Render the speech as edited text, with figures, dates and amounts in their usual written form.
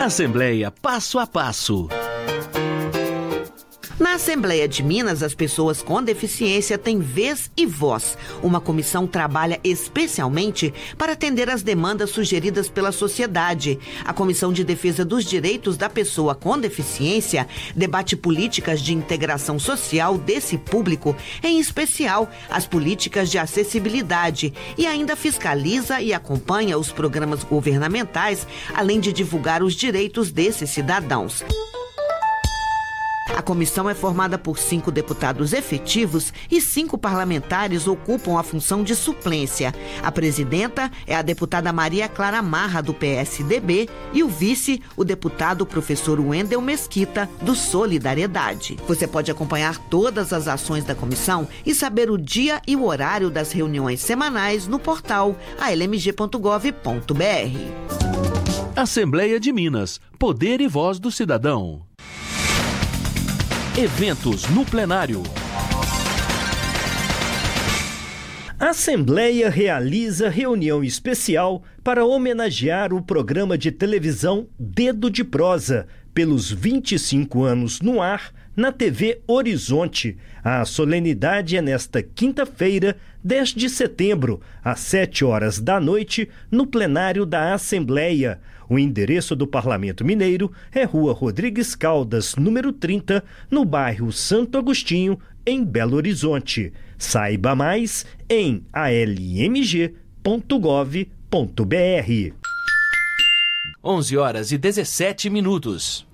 Assembleia Passo a Passo. Na Assembleia de Minas, as pessoas com deficiência têm vez e voz. Uma comissão trabalha especialmente para atender às demandas sugeridas pela sociedade. A Comissão de Defesa dos Direitos da Pessoa com Deficiência debate políticas de integração social desse público, em especial as políticas de acessibilidade, e ainda fiscaliza e acompanha os programas governamentais, além de divulgar os direitos desses cidadãos. A comissão é formada por 5 deputados efetivos e 5 parlamentares ocupam a função de suplência. A presidenta é a deputada Maria Clara Marra, do PSDB, e o vice, o deputado professor Wendel Mesquita, do Solidariedade. Você pode acompanhar todas as ações da comissão e saber o dia e o horário das reuniões semanais no portal almg.gov.br. Assembleia de Minas. Poder e voz do cidadão. Eventos no plenário. A Assembleia realiza reunião especial para homenagear o programa de televisão Dedo de Prosa, pelos 25 anos no ar, na TV Horizonte. A solenidade é nesta quinta-feira, 10 de setembro, às 7 horas da noite, no plenário da Assembleia. O endereço do Parlamento Mineiro é Rua Rodrigues Caldas, número 30, no bairro Santo Agostinho, em Belo Horizonte. Saiba mais em almg.gov.br. 11h17.